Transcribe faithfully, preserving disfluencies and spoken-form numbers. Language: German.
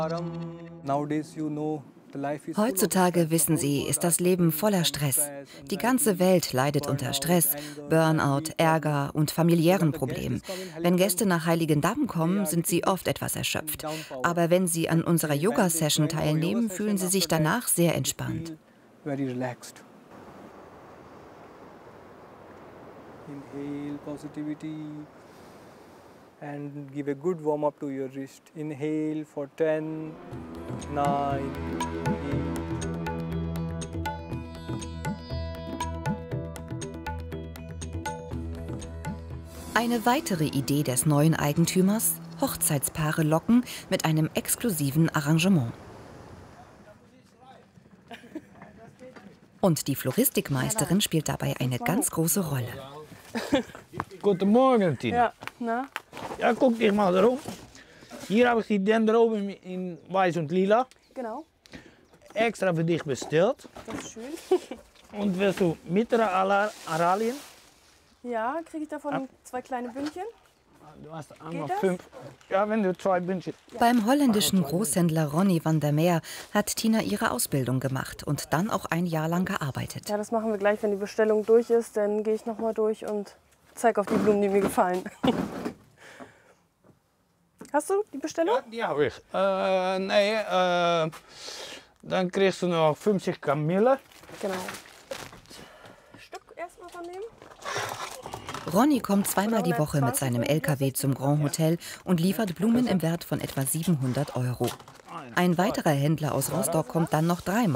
Heutzutage, wissen Sie, ist das Leben voller Stress. Die ganze Welt leidet unter Stress, Burnout, Ärger und familiären Problemen. Wenn Gäste nach Heiligendamm kommen, sind sie oft etwas erschöpft. Aber wenn sie an unserer Yoga-Session teilnehmen, fühlen sie sich danach sehr entspannt. Inhale positivity and give a good warm up to your wrist. Inhale for ten, nine, eight. Eine weitere Idee des neuen Eigentümers: Hochzeitspaare locken mit einem exklusiven Arrangement. Und die Floristikmeisterin spielt dabei eine ganz große Rolle. Guten Morgen, Tina. Ja, na? Ja, guck dich mal darum. Hier habe ich die Dendroben in weiß und lila. Genau. Extra für dich bestellt. Das ist schön. Und willst du mittlere Aralien? Ja, kriege ich davon Ab. zwei kleine Bündchen? Du hast einmal Geht das? fünf. Ja, wenn du zwei Bündchen. Beim holländischen Großhändler Ronnie van der Meer hat Tina ihre Ausbildung gemacht und dann auch ein Jahr lang gearbeitet. Ja, das machen wir gleich, wenn die Bestellung durch ist. Dann gehe ich noch mal durch und zeige auf die Blumen, die mir gefallen. Hast du die Bestellung? Ja, die habe ich. Äh, nee, äh, dann kriegst du noch fünfzig Kamille. Genau. Stück erstmal von dem. Ronnie kommt zweimal die Woche mit seinem L K W zum Grand Hotel und liefert Blumen im Wert von etwa siebenhundert Euro. Ein weiterer Händler aus Rostock kommt dann noch dreimal.